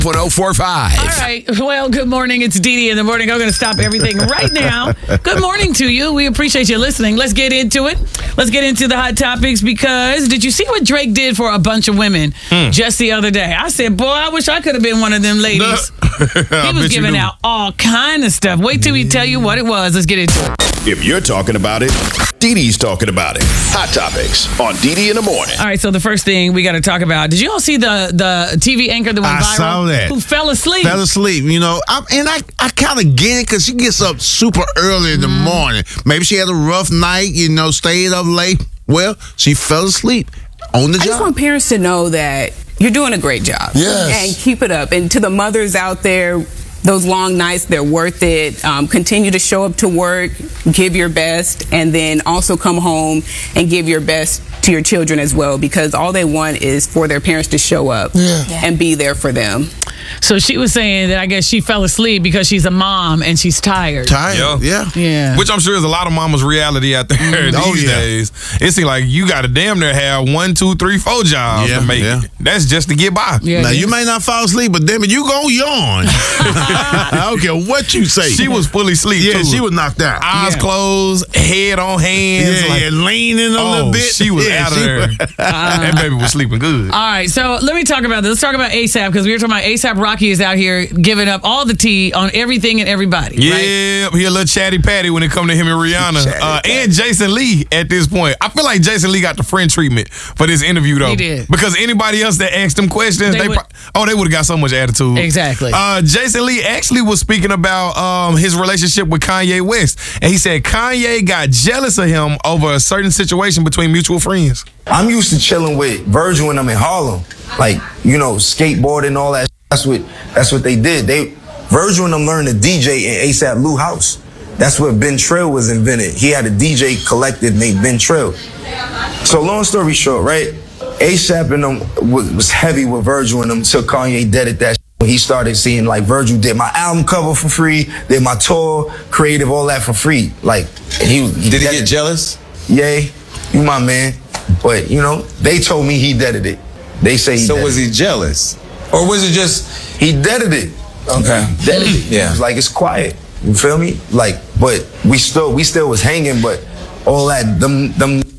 1045. All right. Well, good morning. It's Dee Dee in the morning. I'm going to stop everything right now. Good morning to you. We appreciate you listening. Let's get into it. Let's get into the hot topics because did you see what Drake did for a bunch of women just the other day? I said, boy, I wish I could have been one of them ladies. He was giving out all kind of stuff. Wait till we tell you what it was. Let's get into it. If you're talking about it, Dee Dee's talking about it. Hot topics on Dee Dee in the morning. All right, so the first thing we got to talk about. Did you all see the TV anchor that went viral? I saw that. Who fell asleep. You know. I kind of get it because she gets up super early in the morning. Maybe she had a rough night, stayed up late. Well, she fell asleep on the job. I just want parents to know that you're doing a great job. Yes. And keep it up. And to the mothers out there, those long nights, they're worth it. Continue to show up to work, give your best, and then also come home and give your best to your children as well, because all they want is for their parents to show up and be there for them. So she was saying that I guess she fell asleep because she's a mom and she's tired. Yeah. Which I'm sure is a lot of mama's reality out there these days. It seems like you got to damn near have 1, 2, 3, 4 jobs to make it. That's just to get by. Now, you may not fall asleep, but damn it, you gonna yawn. I don't care what you say. She was fully asleep, too. She was knocked out. Eyes closed, head on hands. Leaning a little bit. She was out of there. That baby was sleeping good. All right, so let me talk about this. Let's talk about ASAP, because we were talking about ASAP Rocky is out here giving up all the tea on everything and everybody. Yeah, he a little chatty patty when it come to him and Rihanna. And Jason Lee at this point. I feel like Jason Lee got the friend treatment for this interview, though. He did. Because anybody else that asked him questions, they would have got so much attitude. Exactly. Jason Lee actually was speaking about his relationship with Kanye West. And he said Kanye got jealous of him over a certain situation between mutual friends. I'm used to chilling with Virgil and them in Harlem. Like, skateboarding and all that. That's what they did. Virgil and them learned to DJ in ASAP Lou house. That's where Ben Trill was invented. He had a DJ collective named Ben Trill. So long story short, right? ASAP and them was heavy with Virgil and them until Kanye deaded that shit. When he started seeing like Virgil did my album cover for free, did my tour, creative, all that for free. Like, and he did he get jealous? Yeah, you my man. But they told me he deaded it. They say he was he jealous? Or was it just he deaded it? Okay. Deaded it. Yeah. It was like it's quiet. You feel me? Like, but we still was hanging, but all that them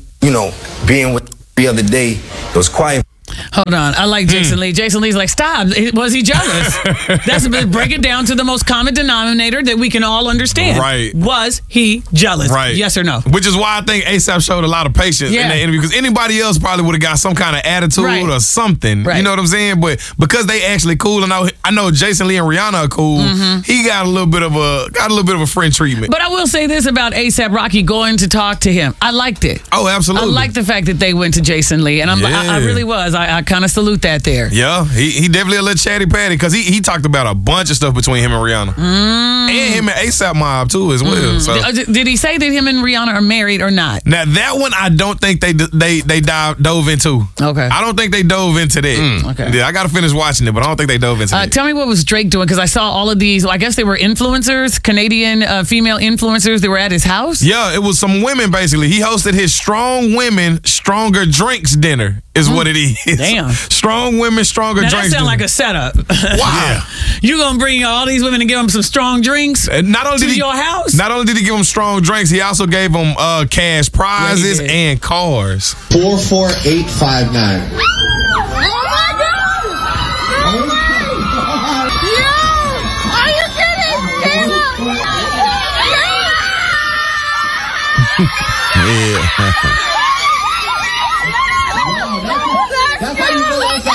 being with the other day, it was quiet. Hold on. I like Jason Lee. Jason Lee's like, stop. Was he jealous? That's break it down to the most common denominator that we can all understand. Right. Was he jealous? Right. Yes or no? Which is why I think ASAP showed a lot of patience in that interview, because anybody else probably would have got some kind of attitude or something. Right. You know what I'm saying? But because they actually cool, and I know Jason Lee and Rihanna are cool, he got a little bit of a friend treatment. But I will say this about ASAP Rocky going to talk to him. I liked it. Oh, absolutely. I liked the fact that they went to Jason Lee, and I really was. I kind of salute that there. Yeah, he definitely a little chatty patty, because he talked about a bunch of stuff between him and Rihanna. And him and ASAP Mob too as well. So. Did he say that him and Rihanna are married or not? Now that one I don't think they dove into. Okay. I don't think they dove into that. Okay. Yeah, I got to finish watching it, but I don't think they dove into that. Tell me what was Drake doing, because I saw all of these. I guess they were influencers, Canadian female influencers. They were at his house. Yeah, it was some women basically. He hosted his Strong Women, Stronger Drinks dinner. Is what it is. Damn. Strong women, stronger now drinks. That sounds like a setup. Wow. You gonna bring all these women and give them some strong drinks to your house? Not only did he give them strong drinks, he also gave them cash prizes and cars. 44859. Yeah. That's how you realize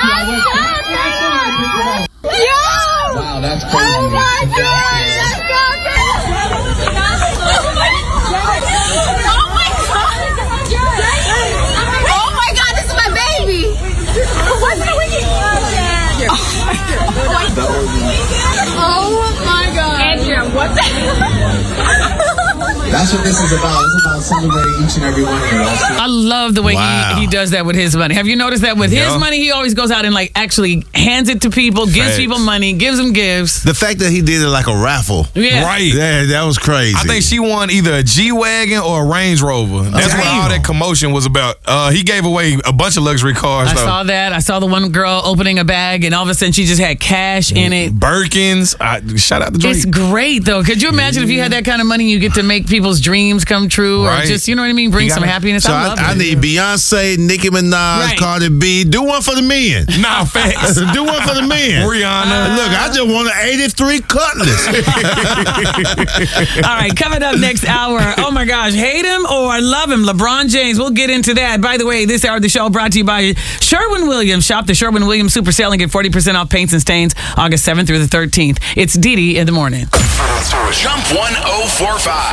wow, that's crazy. Oh my God, let's go. Oh my God, this is my baby. What's that Oh my God. Andrea, what the That's what this is about. It's about celebrating each and every one of you. I love the way he does that with his money. Have you noticed that with his money, he always goes out and like actually hands it to people, gives people money, gives them gifts. The fact that he did it like a raffle. Yeah. Right. Yeah, that was crazy. I think she won either a G-Wagon or a Range Rover. That's what all that commotion was about. He gave away a bunch of luxury cars. I saw that. I saw the one girl opening a bag and all of a sudden she just had cash in it. Birkins. Shout out to Drake. It's great though. Could you imagine if you had that kind of money, you get to make people's dreams come true or just, you know what I mean, bring some happiness. So I need Beyonce, Nicki Minaj, Cardi B. Do one for the men. Nah, facts. Do one for the men. Rihanna. Look, I just want an 83 Cutlass. All right, coming up next hour. Oh my gosh, hate him or love him? LeBron James. We'll get into that. By the way, this hour of the show brought to you by Sherwin-Williams. Shop the Sherwin-Williams Super Sale and get 40% off paints and stains August 7th through the 13th. It's Dee Dee in the morning. Jump 1045.